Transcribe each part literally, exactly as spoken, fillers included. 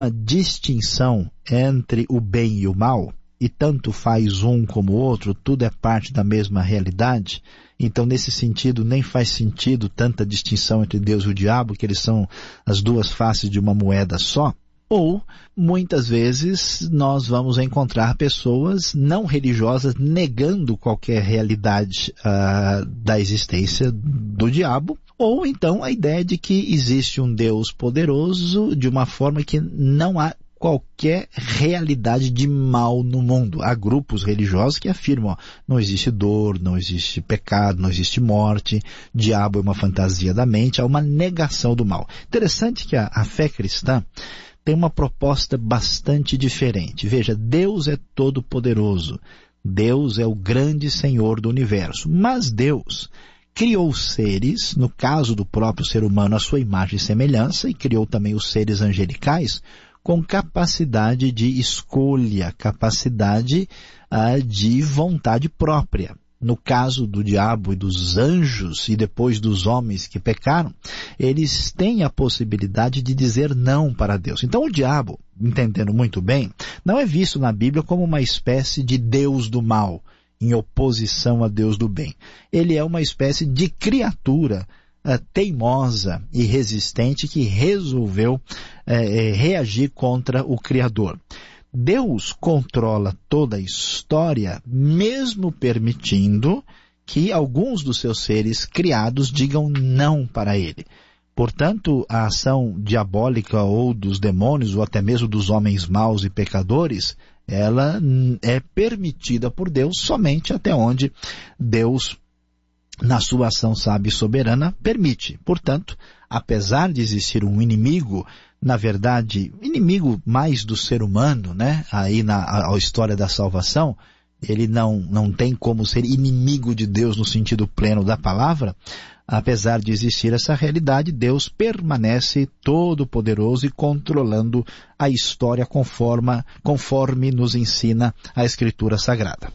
a distinção entre o bem e o mal, e tanto faz um como o outro, tudo é parte da mesma realidade. Então, nesse sentido, nem faz sentido tanta distinção entre Deus e o diabo, que eles são as duas faces de uma moeda só. Ou, muitas vezes, nós vamos encontrar pessoas não religiosas negando qualquer realidade uh, da existência do diabo, ou então a ideia de que existe um Deus poderoso de uma forma que não há qualquer realidade de mal no mundo. Há grupos religiosos que afirmam, ó, não existe dor, não existe pecado, não existe morte, diabo é uma fantasia da mente, há uma negação do mal. Interessante que a, a fé cristã tem uma proposta bastante diferente. Veja, Deus é todo-poderoso. Deus é o grande Senhor do universo. Mas Deus criou seres, no caso do próprio ser humano, a sua imagem e semelhança, e criou também os seres angelicais, com capacidade de escolha, capacidade ah, de vontade própria. No caso do diabo e dos anjos e depois dos homens que pecaram, eles têm a possibilidade de dizer não para Deus. Então o diabo, entendendo muito bem, não é visto na Bíblia como uma espécie de Deus do mal, em oposição a Deus do bem. Ele é uma espécie de criatura uh, teimosa e resistente que resolveu uh, reagir contra o Criador. Deus controla toda a história, mesmo permitindo que alguns dos seus seres criados digam não para ele. Portanto, a ação diabólica ou dos demônios, ou até mesmo dos homens maus e pecadores, ela é permitida por Deus somente até onde Deus, na sua ação sábia e soberana, permite. Portanto, apesar de existir um inimigo, na verdade, inimigo mais do ser humano, né? Aí na a, a história da salvação, ele não, não tem como ser inimigo de Deus no sentido pleno da palavra. Apesar de existir essa realidade, Deus permanece todo-poderoso e controlando a história conforme, conforme nos ensina a Escritura Sagrada.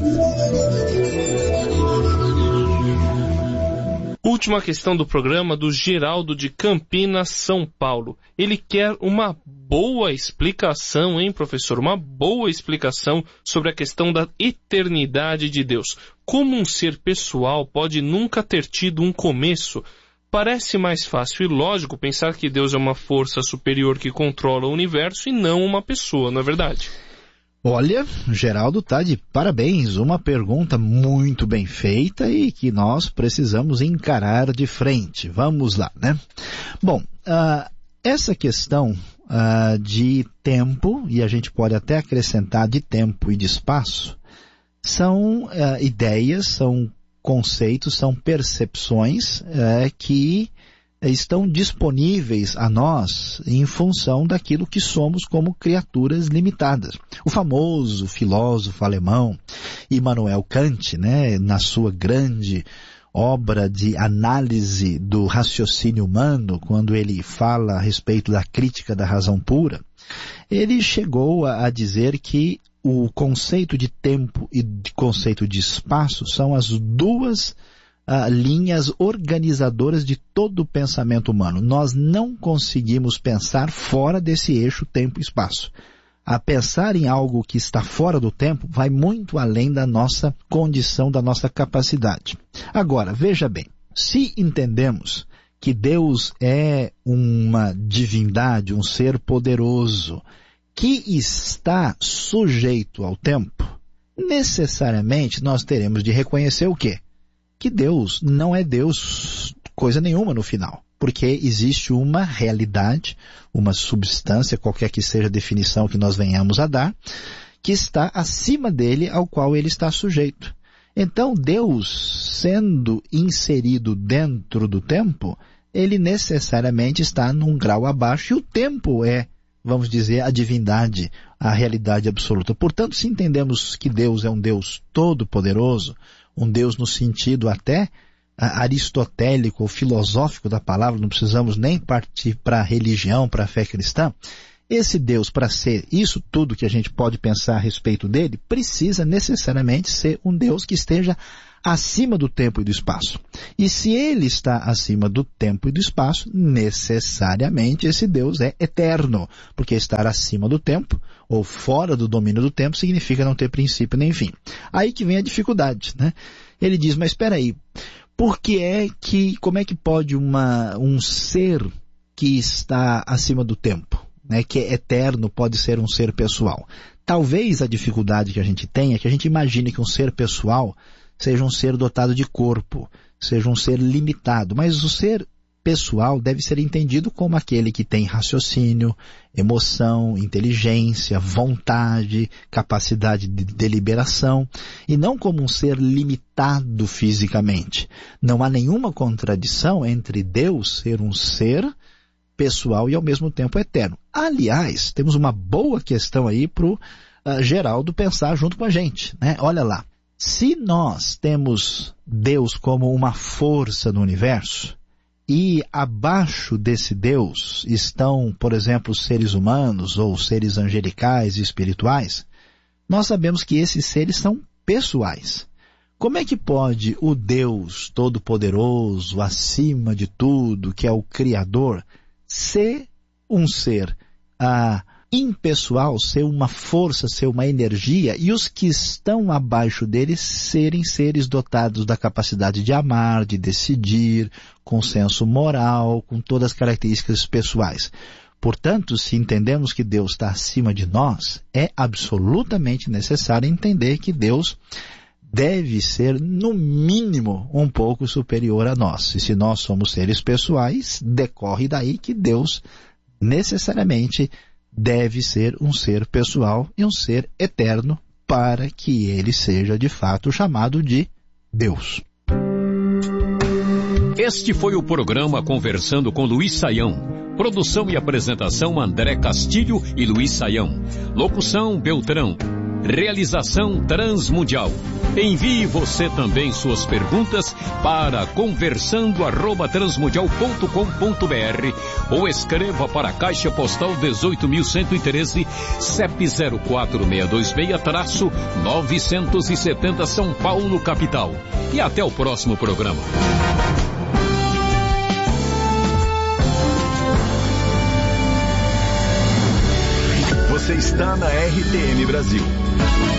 Última questão do programa do Geraldo de Campinas, São Paulo. Ele quer uma boa explicação, hein, professor? Uma boa explicação sobre a questão da eternidade de Deus. Como um ser pessoal pode nunca ter tido um começo? Parece mais fácil e lógico pensar que Deus é uma força superior que controla o universo e não uma pessoa, não é verdade? Olha, Geraldo tá de parabéns, uma pergunta muito bem feita e que nós precisamos encarar de frente. Vamos lá, né? Bom, uh, essa questão uh, de tempo, e a gente pode até acrescentar de tempo e de espaço, são uh, ideias, são conceitos, são percepções uh, que estão disponíveis a nós em função daquilo que somos como criaturas limitadas. O famoso filósofo alemão Immanuel Kant, né, na sua grande obra de análise do raciocínio humano, quando ele fala a respeito da crítica da razão pura, ele chegou a, a dizer que o conceito de tempo e o conceito de espaço são as duas Uh, linhas organizadoras de todo o pensamento humano. Nós não conseguimos pensar fora desse eixo tempo e espaço. A pensar em algo que está fora do tempo vai muito além da nossa condição, da nossa capacidade. Agora, veja bem, se entendemos que Deus é uma divindade, um ser poderoso, que está sujeito ao tempo, necessariamente nós teremos de reconhecer o quê? Que Deus não é Deus coisa nenhuma no final, porque existe uma realidade, uma substância, qualquer que seja a definição que nós venhamos a dar, que está acima dele, ao qual ele está sujeito. Então, Deus, sendo inserido dentro do tempo, ele necessariamente está num grau abaixo, e o tempo é, vamos dizer, a divindade, a realidade absoluta. Portanto, se entendemos que Deus é um Deus todo-poderoso, um Deus no sentido até aristotélico ou filosófico da palavra, não precisamos nem partir para a religião, para a fé cristã, esse Deus, para ser isso tudo que a gente pode pensar a respeito dele, precisa necessariamente ser um Deus que esteja acima do tempo e do espaço. E se ele está acima do tempo e do espaço, necessariamente esse Deus é eterno, porque estar acima do tempo ou fora do domínio do tempo significa não ter princípio nem fim. Aí que vem a dificuldade, né? Ele diz, mas espera aí, por que é que, como é que pode uma, um ser que está acima do tempo, né, que é eterno, pode ser um ser pessoal? Talvez a dificuldade que a gente tenha é que a gente imagine que um ser pessoal seja um ser dotado de corpo, seja um ser limitado, mas o ser pessoal deve ser entendido como aquele que tem raciocínio, emoção, inteligência, vontade, capacidade de deliberação, e não como um ser limitado fisicamente. Não há nenhuma contradição entre Deus ser um ser pessoal e ao mesmo tempo eterno. Aliás, temos uma boa questão aí para o uh, Geraldo pensar junto com a gente, né? Olha lá, se nós temos Deus como uma força no universo, e abaixo desse Deus estão, por exemplo, seres humanos ou seres angelicais e espirituais, nós sabemos que esses seres são pessoais. Como é que pode o Deus Todo-Poderoso, acima de tudo, que é o Criador, ser um ser ah, impessoal, ser uma força, ser uma energia, e os que estão abaixo dele serem seres dotados da capacidade de amar, de decidir, com senso moral, com todas as características pessoais? Portanto, se entendemos que Deus está acima de nós, é absolutamente necessário entender que Deus deve ser, no mínimo, um pouco superior a nós. E se nós somos seres pessoais, decorre daí que Deus necessariamente deve ser um ser pessoal e um ser eterno para que ele seja de fato chamado de Deus. Este foi o programa Conversando com Luiz Saião. Produção e apresentação André Castilho e Luiz Saião. Locução Beltrão. Realização Transmundial. Envie você também suas perguntas para conversando arroba transmundial ponto com ponto br ou escreva para a Caixa Postal dezoito mil cento e treze, C E P zero quatro seis dois seis, novecentos e setenta São Paulo, capital. E até o próximo programa. Você está na R T M Brasil.